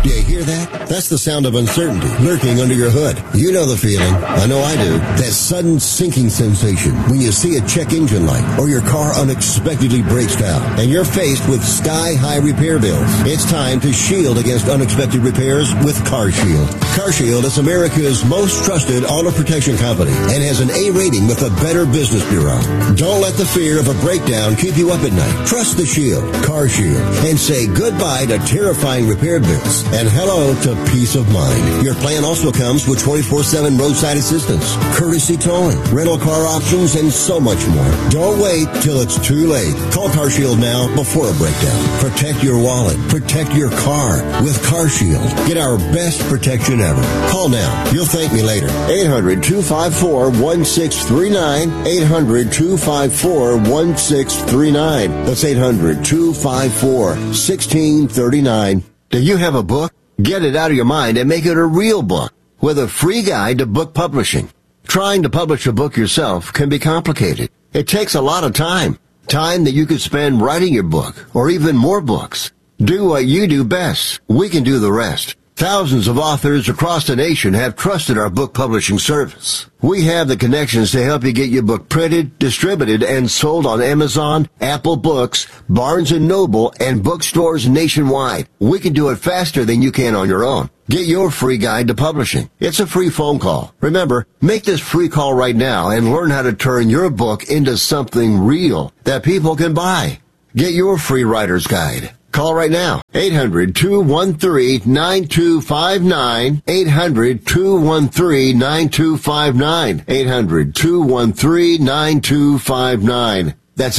Do you hear that? That's the sound of uncertainty lurking under your hood. You know the feeling. I know I do. That sudden sinking sensation when you see a check engine light or your car unexpectedly breaks down and you're faced with sky-high repair bills. It's time to shield against unexpected repairs with CarShield. CarShield is America's most trusted auto protection company and has an A rating with the Better Business Bureau. Don't let the fear of a breakdown keep you up at night. Trust the Shield, CarShield, and say goodbye to terrifying repair bills and hello to peace of mind. Your plan also comes with 24/7 roadside assistance, courtesy towing, rental car options, and so much more. Don't wait till it's too late. Call CarShield now before a breakdown. Protect your wallet. Protect your car with CarShield. Get our best protection ever. Call now. You'll thank me later. 800-254-1639. 800-254-1639. That's 800-254-1639. Do you have a book? Get it out of your mind and make it a real book with a free guide to book publishing. Trying to publish a book yourself can be complicated. It takes a lot of time. Time that you could spend writing your book or even more books. Do what you do best. We can do the rest. Thousands of authors across the nation have trusted our book publishing service. We have the connections to help you get your book printed, distributed, and sold on Amazon, Apple Books, Barnes & Noble, and bookstores nationwide. We can do it faster than you can on your own. Get your free guide to publishing. It's a free phone call. Remember, make this free call right now and learn how to turn your book into something real that people can buy. Get your free writer's guide. Call right now. 800-213-9259. 800-213-9259. 800-213-9259. That's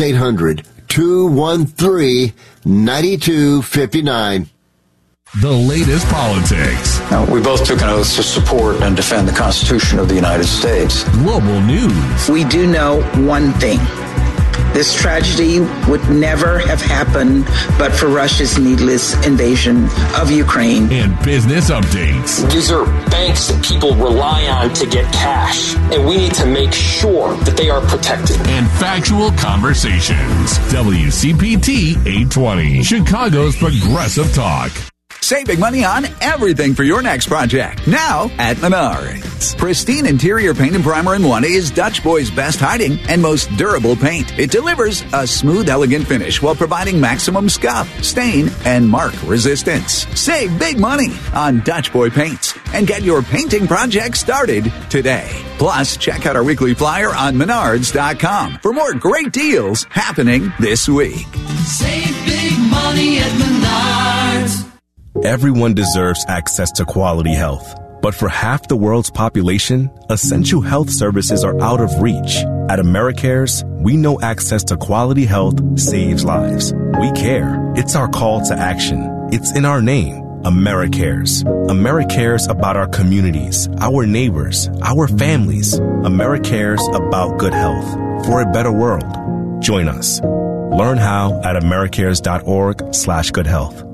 800-213-9259. The latest politics. Now, we both took an oath to support and defend the Constitution of the United States. Global news. We do know one thing. This tragedy would never have happened but for Russia's needless invasion of Ukraine. And business updates. These are banks that people rely on to get cash, and we need to make sure that they are protected. And factual conversations. WCPT 820, Chicago's Progressive Talk. Save big money on everything for your next project. Now at Menards. Pristine interior paint and primer in one is Dutch Boy's best hiding and most durable paint. It delivers a smooth, elegant finish while providing maximum scuff, stain, and mark resistance. Save big money on Dutch Boy paints and get your painting project started today. Plus, check out our weekly flyer on Menards.com for more great deals happening this week. Save big money at Menards. Everyone deserves access to quality health. But for half the world's population, essential health services are out of reach. At AmeriCares, we know access to quality health saves lives. We care. It's our call to action. It's in our name, AmeriCares. AmeriCares about our communities, our neighbors, our families. AmeriCares about good health for a better world. Join us. Learn how at americares.org/goodhealth.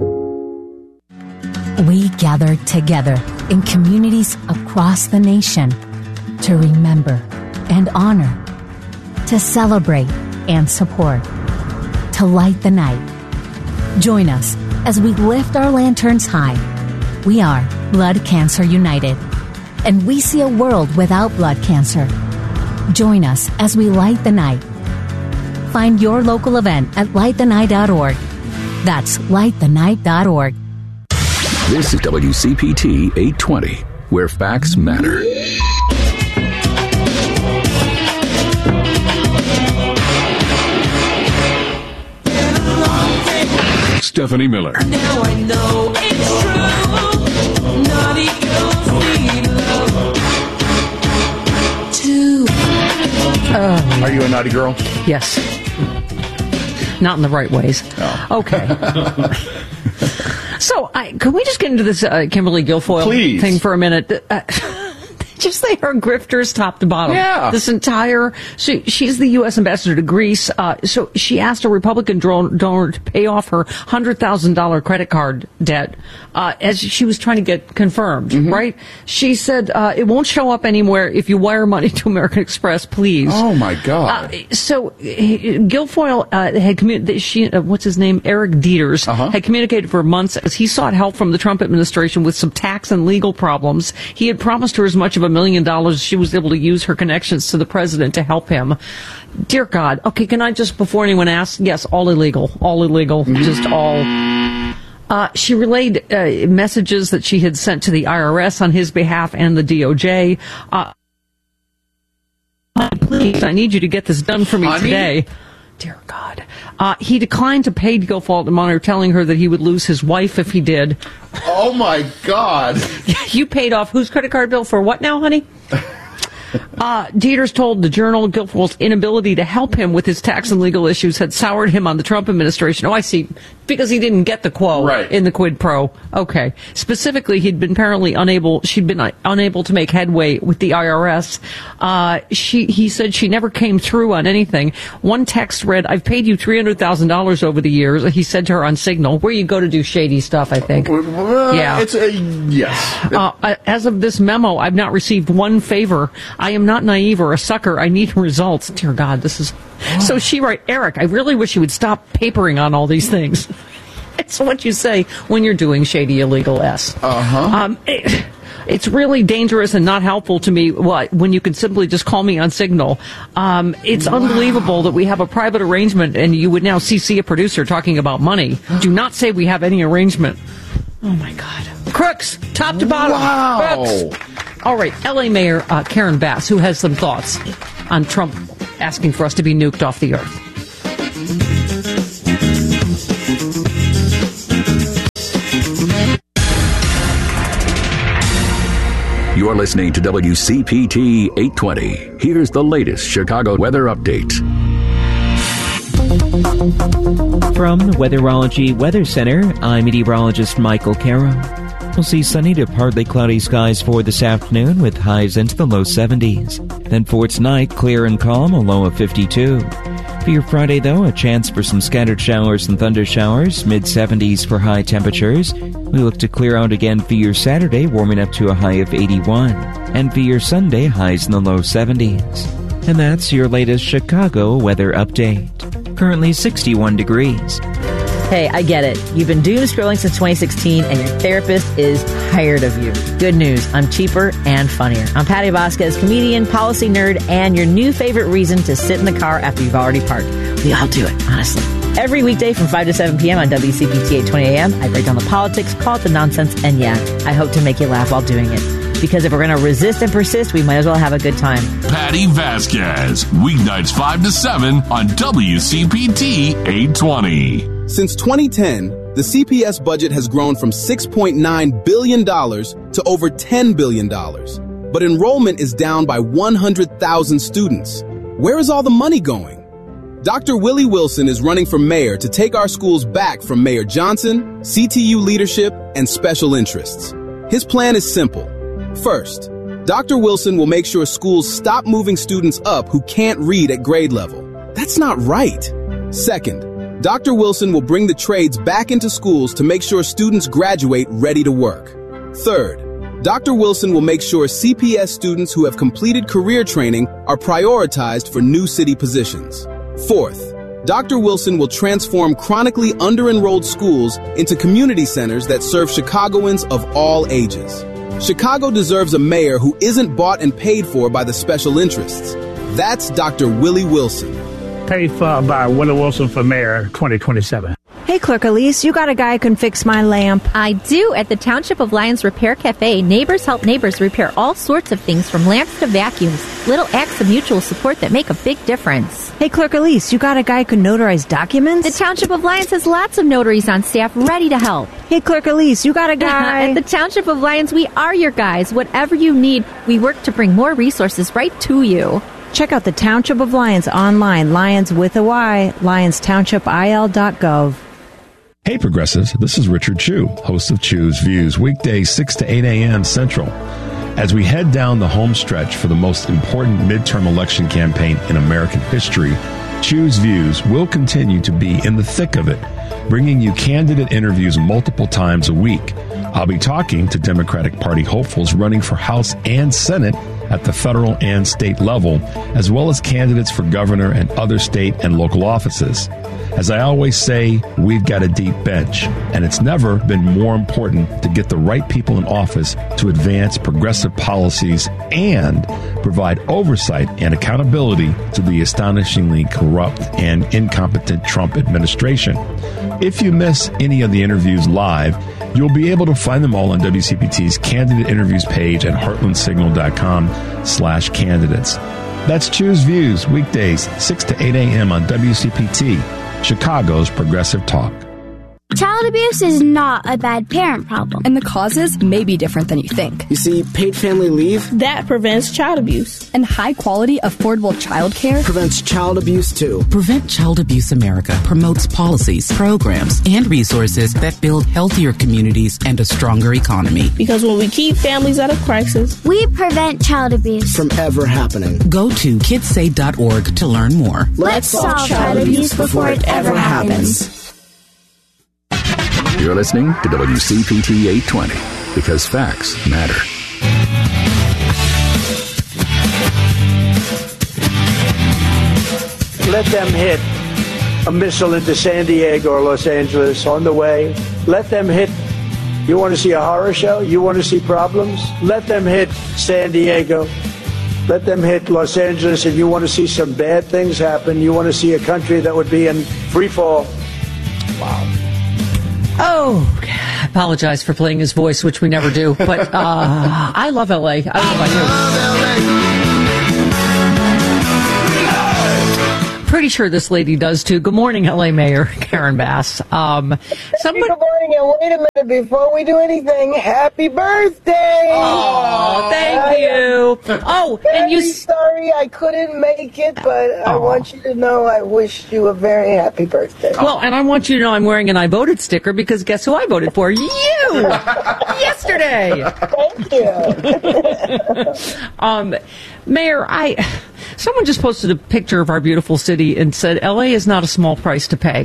We gather together in communities across the nation to remember and honor, to celebrate and support, to light the night. Join us as we lift our lanterns high. We are Blood Cancer United, and we see a world without blood cancer. Join us as we light the night. Find your local event at lightthenight.org. That's lightthenight.org. This is WCPT 820, where facts matter. Stephanie Miller. Now I know it's true. Naughty girls need love too. Are you a naughty girl? Yes. Not in the right ways. Oh. Okay. Can we just get into this Kimberly Guilfoyle thing for a minute? you say her grifters top to bottom? Yeah. This entire, she's the U.S. ambassador to Greece. So she asked a Republican donor to pay off her $100,000 credit card debt as she was trying to get confirmed, right? She said, it won't show up anywhere if you wire money to American Express, please. Oh, my God. So Guilfoyle had communicated, what's his name? Eric Dieters had communicated for months as he sought help from the Trump administration with some tax and legal problems. He had promised her as much of $1 million. She was able to use her connections to the president to help him. Dear God. Okay, can I just, before anyone asks, yes, all illegal, just all. She relayed messages that she had sent to the IRS on his behalf and the DOJ. Please, I need you to get this done for me today. Dear God. He declined to pay Guilfoyle to monitor, telling her that he would lose his wife if he did. Oh, my God. You paid off whose credit card bill for what now, honey? Dieters told the Journal Guilfoyle's inability to help him with his tax and legal issues had soured him on the Trump administration. Oh, I see. Because he didn't get the quo in the quid pro. Okay. Specifically, she'd been unable to make headway with the IRS. He said she never came through on anything. One text read, I've paid you $300,000 over the years, he said to her on Signal, where you go to do shady stuff, I think. Yeah. Yes. As of this memo, I've not received one favor. I am not naive or a sucker. I need results. Dear God, this is... So she wrote, Eric, I really wish you would stop papering on all these things. It's what you say when you're doing shady illegal S. It's really dangerous and not helpful to me when you can simply just call me on Signal. It's unbelievable that we have a private arrangement and you would now CC a producer talking about money. Do not say we have any arrangement. Oh, my God. Crooks, top to bottom. Wow. Crooks. All right, L.A. Mayor Karen Bass, who has some thoughts on Trump asking for us to be nuked off the earth. You're listening to WCPT 820. Here's the latest Chicago weather update. From the Weatherology Weather Center, I'm meteorologist Michael Caro. We'll see sunny to partly cloudy skies for this afternoon with highs into the low 70s. Then for tonight, clear and calm, a low of 52. For your Friday, though, a chance for some scattered showers and thunder showers, mid-70s for high temperatures. We look to clear out again for your Saturday, warming up to a high of 81. And for your Sunday, highs in the low 70s. And that's your latest Chicago weather update. Currently 61 degrees. Hey, I get it. You've been doom scrolling since 2016 and your therapist is tired of you. Good news. I'm cheaper and funnier. I'm Patty Vasquez, comedian, policy nerd, and your new favorite reason to sit in the car after you've already parked. We all do it, honestly. Every weekday from 5 to 7 p.m. on WCPT 820 AM, I break down the politics, call it the nonsense, and yeah, I hope to make you laugh while doing it. Because if we're going to resist and persist, we might as well have a good time. Patty Vasquez, weeknights 5 to 7 on WCPT 820. Since 2010, the CPS budget has grown from $6.9 billion to over $10 billion. But enrollment is down by 100,000 students. Where is all the money going? Dr. Willie Wilson is running for mayor to take our schools back from Mayor Johnson, CTU leadership, and special interests. His plan is simple. First, Dr. Wilson will make sure schools stop moving students up who can't read at grade level. That's not right. Second, Dr. Wilson will bring the trades back into schools to make sure students graduate ready to work. Third, Dr. Wilson will make sure CPS students who have completed career training are prioritized for new city positions. Fourth, Dr. Wilson will transform chronically under-enrolled schools into community centers that serve Chicagoans of all ages. Chicago deserves a mayor who isn't bought and paid for by the special interests. That's Dr. Willie Wilson. Paid for by Willie Wilson for mayor 2027. Hey, Clerk Elise, you got a guy who can fix my lamp. I do. At the Township of Lyons Repair Cafe, neighbors help neighbors repair all sorts of things from lamps to vacuums. Little acts of mutual support that make a big difference. Hey, Clerk Elise, you got a guy who can notarize documents? The Township of Lyons has lots of notaries on staff ready to help. Hey, Clerk Elise, you got a guy? At the Township of Lyons, we are your guys. Whatever you need, we work to bring more resources right to you. Check out the Township of Lyons online, Lyons with a Y, LyonsTownshipIL.gov. Hey Progressives, this is Richard Chew, host of Chew's Views, weekdays 6 to 8 a.m. Central. As we head down the home stretch for the most important midterm election campaign in American history, Choose Views will continue to be in the thick of it, bringing you candidate interviews multiple times a week. I'll be talking to Democratic Party hopefuls running for House and Senate at the federal and state level, as well as candidates for governor and other state and local offices. As I always say, we've got a deep bench, and it's never been more important to get the right people in office to advance progressive policies and provide oversight and accountability to the astonishingly corrupt and incompetent Trump administration. If you miss any of the interviews live, you'll be able to find them all on WCPT's candidate interviews page at heartlandsignal.com/candidates. That's Choose Views, weekdays, 6 to 8 a.m. on WCPT, Chicago's Progressive Talk. Child abuse is not a bad parent problem. And the causes may be different than you think. You see, paid family leave that prevents child abuse. And high-quality, affordable child care prevents child abuse, too. Prevent Child Abuse America promotes policies, programs, and resources that build healthier communities and a stronger economy. Because when we keep families out of crisis, we prevent child abuse from ever happening. Go to kidssay.org to learn more. Let's solve child abuse before it ever happens. You're listening to WCPT 820 because facts matter. Let them hit a missile into San Diego or Los Angeles on the way. Let them hit. You want to see a horror show? You want to see problems? Let them hit San Diego. Let them hit Los Angeles. If you want to see some bad things happen, you want to see a country that would be in free fall. Wow. Oh, I apologize for playing his voice, which we never do. But I love L.A. I don't know about you. Pretty sure this lady does, too. Good morning, L.A. Mayor Karen Bass. Good morning, and wait a minute before we do anything. Happy birthday! Oh, thank you. Oh, and you... Sorry I couldn't make it, but I want you to know I wish you a very happy birthday. Well, and I want you to know I'm wearing an I voted sticker because guess who I voted for? You! Yesterday! Thank you. Mayor, someone just posted a picture of our beautiful city and said L.A. is not a small price to pay.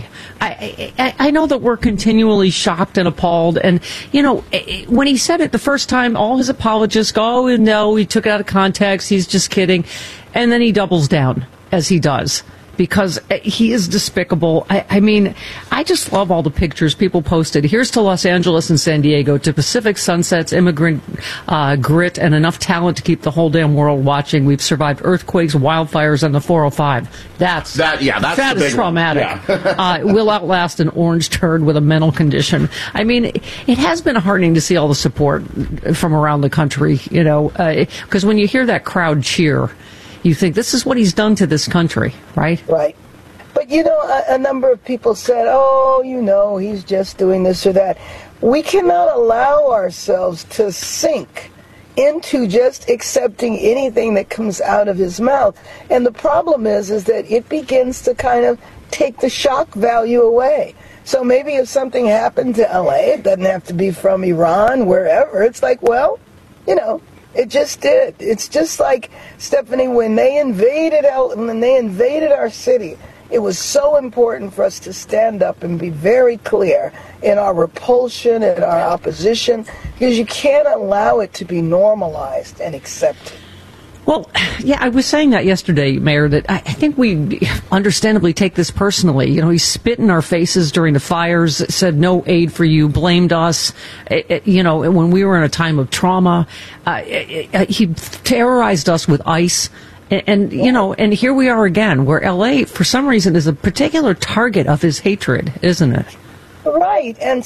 I know that we're continually shocked and appalled. And, you know, when he said it the first time, all his apologists go, oh, no, he took it out of context. He's just kidding. And then he doubles down, as he does, because he is despicable. I mean, I just love all the pictures people posted. Here's to Los Angeles and San Diego, to Pacific sunsets, immigrant grit, and enough talent to keep the whole damn world watching. We've survived earthquakes, wildfires, and the 405. That is traumatic. Yeah. We'll outlast an orange turd with a mental condition. I mean, it has been heartening to see all the support from around the country, you know, because when you hear that crowd cheer, you think this is what he's done to this country, right? Right. But, you know, a number of people said, oh, you know, he's just doing this or that. We cannot allow ourselves to sink into just accepting anything that comes out of his mouth. And the problem is that it begins to kind of take the shock value away. So maybe if something happened to L.A., it doesn't have to be from Iran, wherever. It's like, well, you know, it just did. It's just like, Stephanie, when they invaded our city, it was so important for us to stand up and be very clear in our repulsion and our opposition, because you can't allow it to be normalized and accepted. Well, yeah, I was saying that yesterday, Mayor, that I think we understandably take this personally. You know, he spit in our faces during the fires, said no aid for you, blamed us. You know, when we were in a time of trauma, he terrorized us with ICE. And, you know, and here we are again, where L.A., for some reason, is a particular target of his hatred, isn't it? Right, and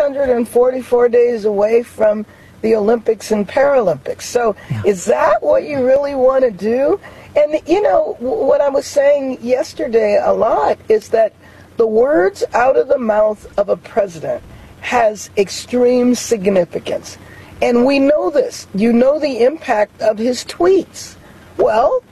644 days away from the Olympics and Paralympics. So is that what you really want to do? And, you know, what I was saying yesterday a lot is that the words out of the mouth of a president has extreme significance. And we know this. You know the impact of his tweets. Well,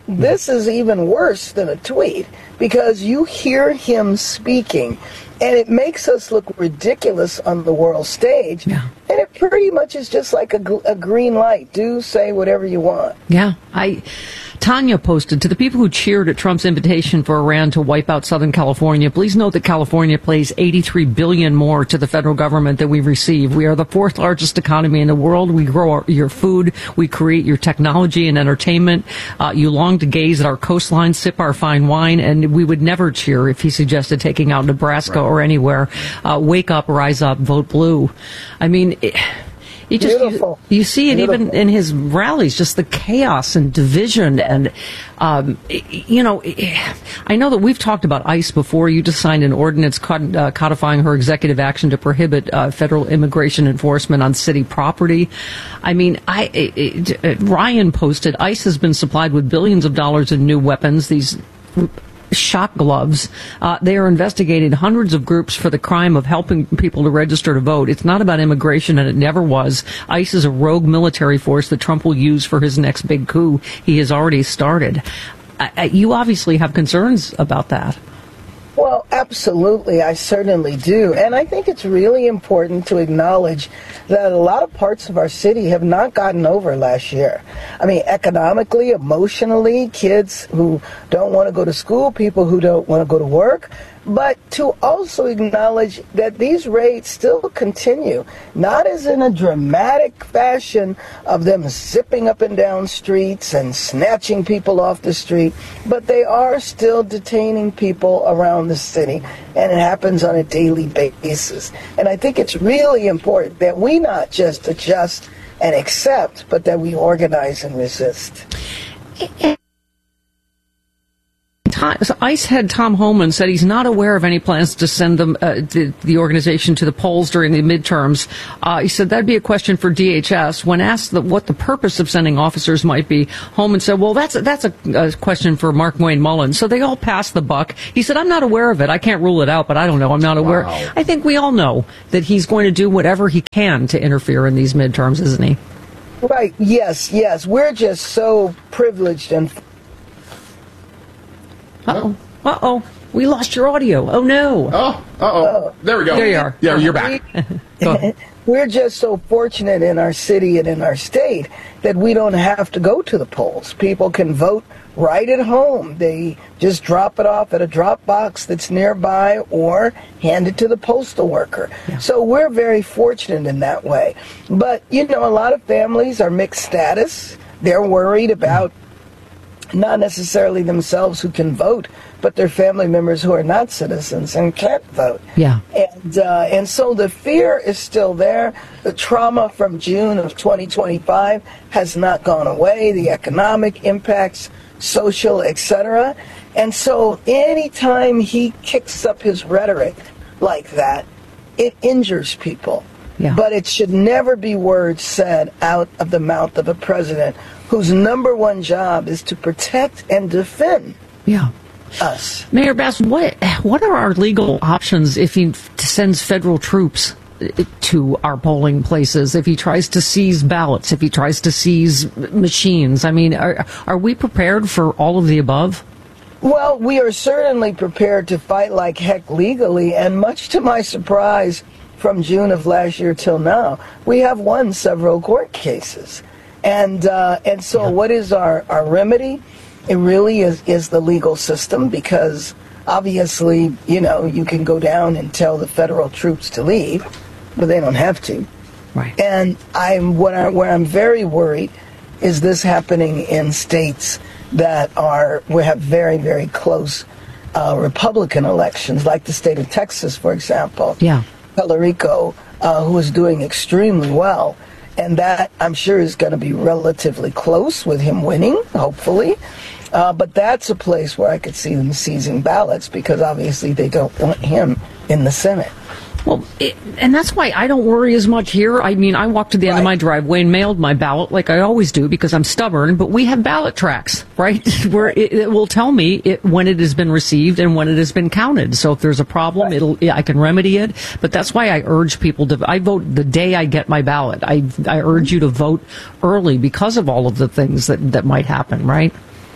this is even worse than a tweet because you hear him speaking and it makes us look ridiculous on the world stage. Yeah. And it pretty much is just like a green light. Do say whatever you want. Yeah. Tanya posted, to the people who cheered at Trump's invitation for Iran to wipe out Southern California, please note that California pays $83 billion more to the federal government than we receive. We are the fourth largest economy in the world. We grow your food. We create your technology and entertainment. You long to gaze at our coastline, sip our fine wine, and we would never cheer if he suggested taking out Nebraska or anywhere. Wake up, rise up, vote blue. I mean... You see it even in his rallies, just the chaos and division. And, I know that we've talked about ICE before. You just signed an ordinance codifying her executive action to prohibit federal immigration enforcement on city property. I mean, Ryan posted, ICE has been supplied with billions of dollars in new weapons. These shock gloves. They are investigating hundreds of groups for the crime of helping people to register to vote. It's not about immigration, and it never was. ICE is a rogue military force that Trump will use for his next big coup. He has already started. You obviously have concerns about that. Well, absolutely. I certainly do. And I think it's really important to acknowledge that a lot of parts of our city have not gotten over last year. I mean, economically, emotionally, kids who don't want to go to school, people who don't want to go to work, but to also acknowledge that these raids still continue, not as in a dramatic fashion of them zipping up and down streets and snatching people off the street, but they are still detaining people around the city, and it happens on a daily basis. And I think it's really important that we not just adjust and accept, but that we organize and resist. So ICE head Tom Homan said he's not aware of any plans to send them the organization to the polls during the midterms. He said that'd be a question for DHS. When asked what the purpose of sending officers might be, Homan said, well, that's a question for Mark Wayne Mullins. So they all passed the buck. He said, I'm not aware of it. I can't rule it out, but I don't know. I'm not aware. Wow. I think we all know that he's going to do whatever he can to interfere in these midterms, isn't he? Right. Yes. We're just so privileged and... Uh-oh. We lost your audio. Oh, no. There we go. There you are. Yeah, you're back. We're just so fortunate in our city and in our state that we don't have to go to the polls. People can vote right at home. They just drop it off at a drop box that's nearby or hand it to the postal worker. Yeah. So we're very fortunate in that way. But, a lot of families are mixed status. They're worried about not necessarily themselves who can vote, but their family members who are not citizens and can't vote. Yeah. And so the fear is still there. The trauma from June of 2025 has not gone away. The economic impacts, social, etc. And so anytime he kicks up his rhetoric like that, it injures people. Yeah. But it should never be words said out of the mouth of a president whose number one job is to protect and defend us. Mayor Bass, what are our legal options if he sends federal troops to our polling places, if he tries to seize ballots, if he tries to seize machines? I mean, are we prepared for all of the above? Well, we are certainly prepared to fight like heck legally, and much to my surprise, from June of last year till now, we have won several court cases. And so what is our remedy? It really is the legal system, because obviously, you can go down and tell the federal troops to leave, but they don't have to. Right. And where I'm very worried is this happening in states that we have very, very close Republican elections, like the state of Texas, for example. Yeah. Pelerico, who is doing extremely well. And that, I'm sure, is going to be relatively close with him winning, hopefully. But that's a place where I could see them seizing ballots, because obviously they don't want him in the Senate. Well, and that's why I don't worry as much here. I mean, I walked to the end of my driveway and mailed my ballot like I always do, because I'm stubborn, but we have ballot tracks, right? Where it will tell me when it has been received and when it has been counted. So if there's a problem, I can remedy it. But that's why I urge people I vote the day I get my ballot. I urge you to vote early because of all of the things that might happen, right?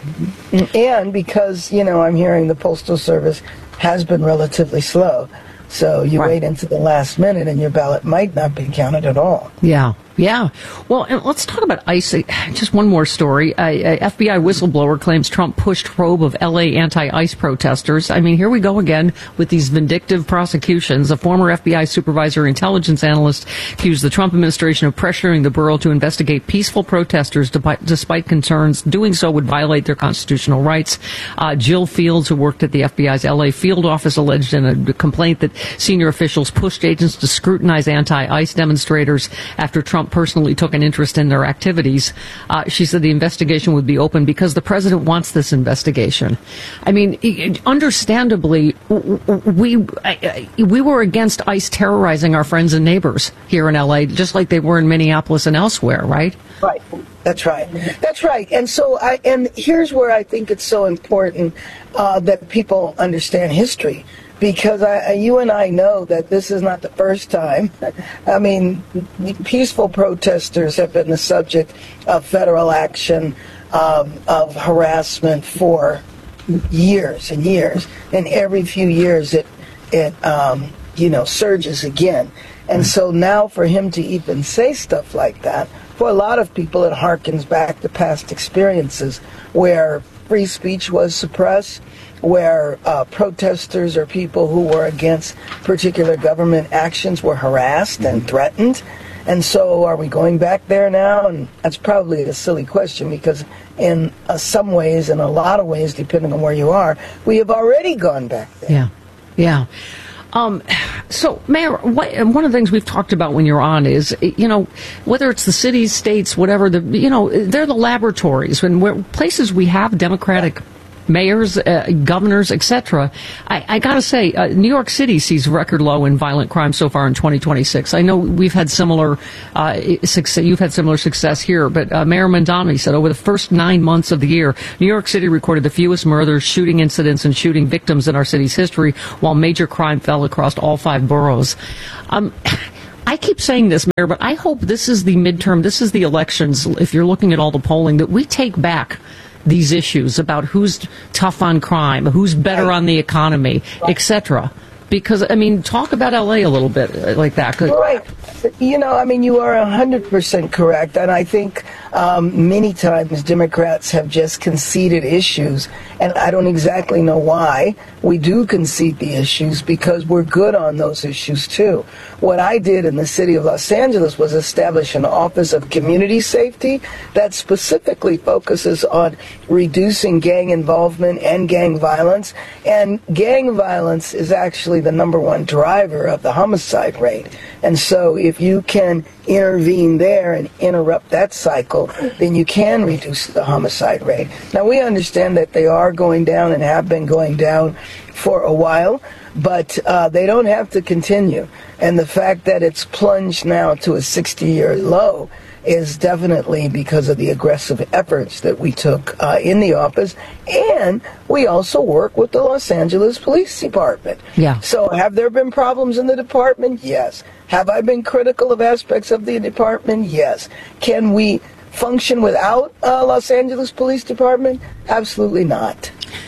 And because, I'm hearing the Postal Service has been relatively slow. So you wait into the last minute and your ballot might not be counted at all. Yeah. Well, and let's talk about ICE. Just one more story. A FBI whistleblower claims Trump pushed probe of L.A. anti-ICE protesters. I mean, here we go again with these vindictive prosecutions. A former FBI supervisor intelligence analyst accused the Trump administration of pressuring the borough to investigate peaceful protesters despite concerns doing so would violate their constitutional rights. Jill Fields, who worked at the FBI's L.A. field office, alleged in a complaint that senior officials pushed agents to scrutinize anti-ICE demonstrators after Trump personally took an interest in their activities. She said the investigation would be open because the president wants this investigation. I mean, understandably, we were against ICE terrorizing our friends and neighbors here in L.A., just like they were in Minneapolis and elsewhere, right? Right. That's right. And so, and here's where I think it's so important that people understand history. Because you and I know that this is not the first time. I mean, peaceful protesters have been the subject of federal action, of harassment for years and years. And every few years it surges again. And so now for him to even say stuff like that, for a lot of people it harkens back to past experiences where free speech was suppressed, where protesters or people who were against particular government actions were harassed and threatened. And so are we going back there now? And that's probably a silly question because in some ways, in a lot of ways, depending on where you are, we have already gone back there. Yeah. So, Mayor, one of the things we've talked about when you're on is, whether it's the cities, states, whatever, they're the laboratories. When places we have Democratic mayors, governors, etc. I got to say, New York City sees record low in violent crime so far in 2026. I know we've had similar success. You've had similar success here, but Mayor Mamdani said over the first 9 months of the year, New York City recorded the fewest murders, shooting incidents, and shooting victims in our city's history, while major crime fell across all 5 boroughs. I keep saying this, Mayor, but I hope this is the midterm, this is the elections, if you're looking at all the polling, that we take back these issues about who's tough on crime, who's better on the economy, etc. Because, I mean, talk about L.A. a little bit like that. Right. You are 100% correct. And I think many times Democrats have just conceded issues. And I don't exactly know why we do concede the issues, because we're good on those issues, too. What I did in the city of Los Angeles was establish an Office of Community Safety that specifically focuses on reducing gang involvement and gang violence. And gang violence is actually the number one driver of the homicide rate. And so if you can intervene there and interrupt that cycle, then you can reduce the homicide rate. Now, we understand that they are going down and have been going down for a while, but they don't have to continue. And the fact that it's plunged now to a 60-year low is definitely because of the aggressive efforts that we took in the office. And we also work with the Los Angeles Police Department. Yeah. So have there been problems in the department? Yes. Have I been critical of aspects of the department? Yes. Can we function without Los Angeles Police Department? Absolutely not.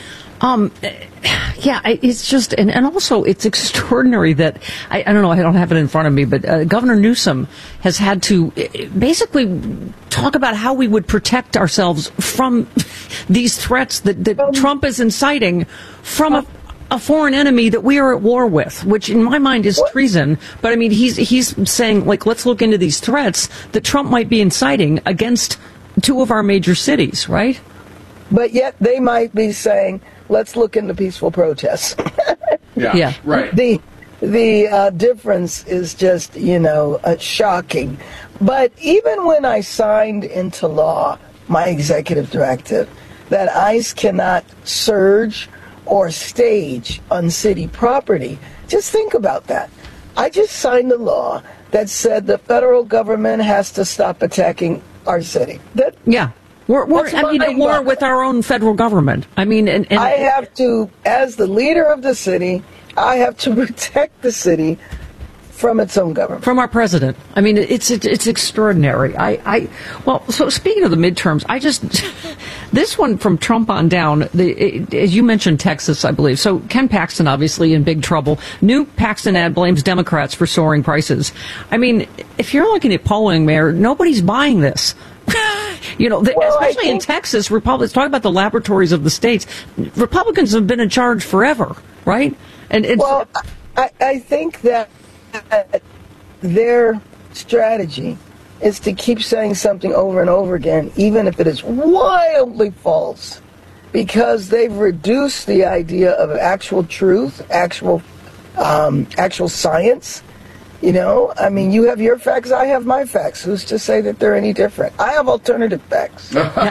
Yeah, it's just, and also it's extraordinary that, I don't know, I don't have it in front of me, but Governor Newsom has had to basically talk about how we would protect ourselves from these threats that Trump is inciting from a foreign enemy that we are at war with, which in my mind is treason. But I mean, he's saying, like, let's look into these threats that Trump might be inciting against 2 of our major cities, right? But yet they might be saying, let's look into peaceful protests. Yeah, right. The difference is just, shocking. But even when I signed into law my executive directive that ICE cannot surge or stage on city property, just think about that. I just signed a law that said the federal government has to stop attacking our city. Yeah. We're at war with our own federal government. I mean, and I have to, as the leader of the city, I have to protect the city from its own government. From our president. I mean, it's extraordinary. Well, so speaking of the midterms, this one from Trump on down, as you mentioned, Texas, I believe. So Ken Paxton, obviously in big trouble. New Paxton ad blames Democrats for soaring prices. I mean, if you're looking at polling, Mayor, nobody's buying this. Especially in Texas, Republicans, talk about the laboratories of the states. Republicans have been in charge forever, right? I think that their strategy is to keep saying something over and over again, even if it is wildly false, because they've reduced the idea of actual truth, actual science. I mean, you have your facts, I have my facts. Who's to say that they're any different? I have alternative facts.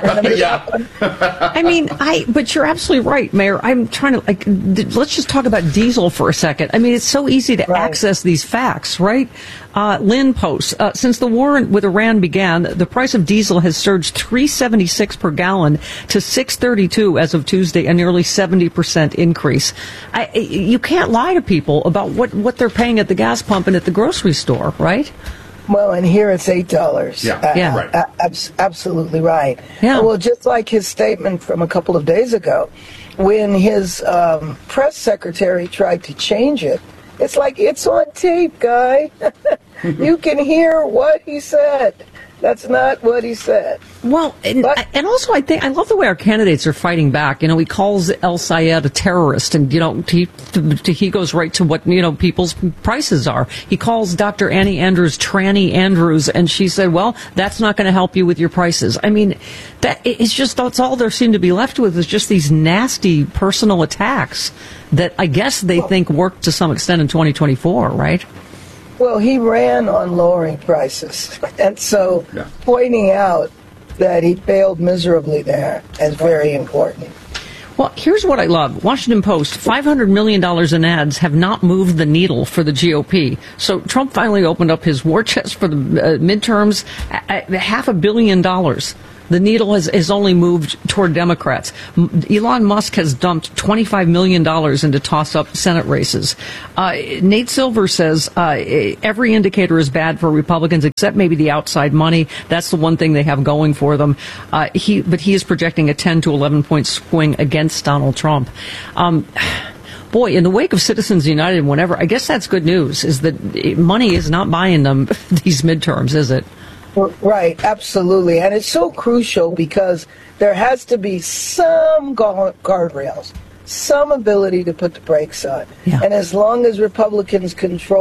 But you're absolutely right, Mayor. I'm trying to, let's just talk about diesel for a second. I mean, it's so easy to access these facts, right? Lynn posts, since the war with Iran began, the price of diesel has surged $3.76 per gallon to $6.32 as of Tuesday, a nearly 70% increase. You can't lie to people about what they're paying at the gas pump and at the grocery store, right? Well, and here it's $8. Yeah. Absolutely right. Yeah. Well, just like his statement from a couple of days ago, when his press secretary tried to change it, it's like, it's on tape, guy. You can hear what he said. That's not what he said. Well, and also I love the way our candidates are fighting back. He calls El Sayed a terrorist, and he goes right to what people's prices are. He calls Dr. Annie Andrews Tranny Andrews, and she said, "Well, that's not going to help you with your prices." I mean, that's all there seem to be left with is just these nasty personal attacks that I guess they think work to some extent in 2024, right? Well, he ran on lowering prices, and so pointing out that he failed miserably there is very important. Well, here's what I love. Washington Post, $500 million in ads have not moved the needle for the GOP. So Trump finally opened up his war chest for the midterms, $500 million. The needle has only moved toward Democrats. Elon Musk has dumped $25 million into toss-up Senate races. Nate Silver says every indicator is bad for Republicans except maybe the outside money. That's the one thing they have going for them. But he is projecting a 10 to 11-point swing against Donald Trump. Boy, in the wake of Citizens United and whatever, I guess that's good news, is that money is not buying them these midterms, is it? Right, absolutely. And it's so crucial because there has to be some guardrails, some ability to put the brakes on. Yeah. And as long as Republicans control